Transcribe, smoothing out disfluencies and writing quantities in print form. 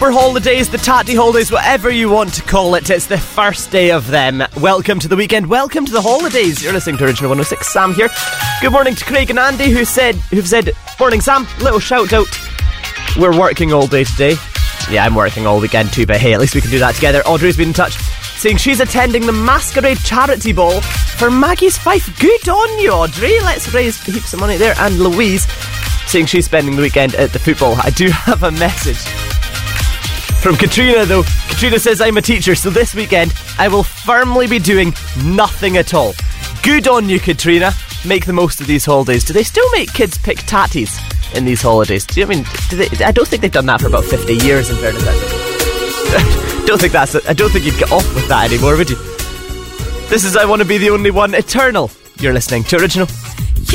proper holidays, the tatty holidays, whatever you want to call it. It's the first day of them. Welcome to the weekend. Welcome to the holidays. You're listening to Original 106. Sam here. Good morning to Craig and Andy who've said, morning Sam, little shout out. We're working all day today. Yeah, I'm working all weekend too, but hey, at least we can do that together. Audrey's been in touch saying she's attending the Masquerade charity ball for Maggie's Fife. Good on you, Audrey. Let's raise heaps of money there. And Louise saying she's spending the weekend at the football. I do have a message from Katrina though. Katrina says, I'm a teacher, so this weekend I will firmly be doing nothing at all. Good on you, Katrina. Make the most of these holidays. Do they still make kids pick tatties in these holidays? I don't think they've done that for about 50 years in fairness. I don't think you'd get off with that anymore, would you? This is I Want to Be the Only One, Eternal. You're listening to Original.